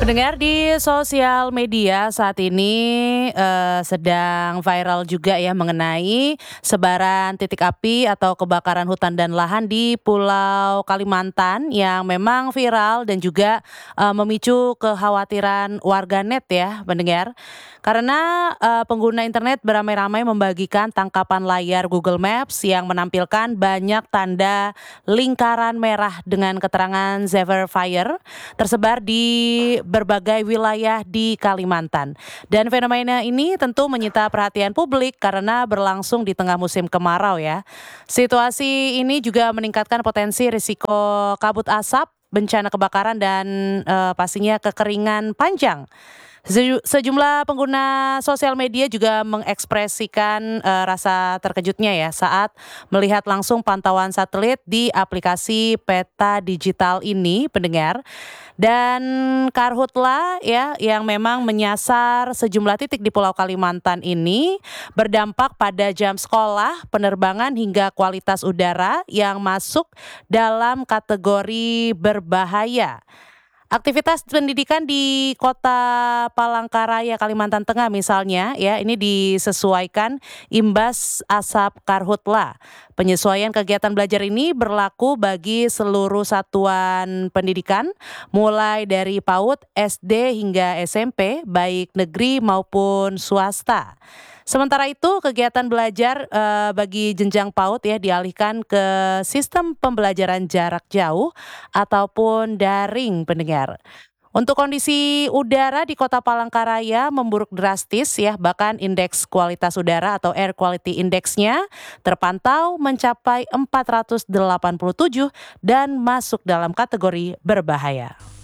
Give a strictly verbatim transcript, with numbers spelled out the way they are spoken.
Pendengar, di sosial media saat ini eh, sedang viral juga ya mengenai sebaran titik api atau kebakaran hutan dan lahan di Pulau Kalimantan yang memang viral dan juga eh, memicu kekhawatiran warganet ya pendengar. Karena eh, pengguna internet beramai-ramai membagikan tangkapan layar Google Maps yang menampilkan banyak tanda lingkaran merah dengan keterangan Severe Fire tersebar di berbagai wilayah di Kalimantan. Dan fenomena ini tentu menyita perhatian publik karena berlangsung di tengah musim kemarau ya. Situasi ini juga meningkatkan potensi risiko kabut asap, bencana kebakaran dan eh, pastinya kekeringan panjang. Seju- Sejumlah pengguna sosial media juga mengekspresikan eh, rasa terkejutnya ya saat melihat langsung pantauan satelit di aplikasi peta digital ini, pendengar. Dan Karhutla ya yang memang menyasar sejumlah titik di Pulau Kalimantan ini berdampak pada jam sekolah, penerbangan hingga kualitas udara yang masuk dalam kategori berbahaya. Aktivitas pendidikan di Kota Palangkaraya, Kalimantan Tengah misalnya ya, ini disesuaikan imbas asap karhutla. Penyesuaian kegiatan belajar ini berlaku bagi seluruh satuan pendidikan mulai dari PAUD, S D hingga S M P baik negeri maupun swasta. Sementara itu kegiatan belajar eh, bagi jenjang PAUD ya dialihkan ke sistem pembelajaran jarak jauh ataupun daring, pendengar. Untuk kondisi udara di Kota Palangkaraya memburuk drastis ya, bahkan indeks kualitas udara atau air quality index-nya terpantau mencapai empat ratus delapan puluh tujuh dan masuk dalam kategori berbahaya.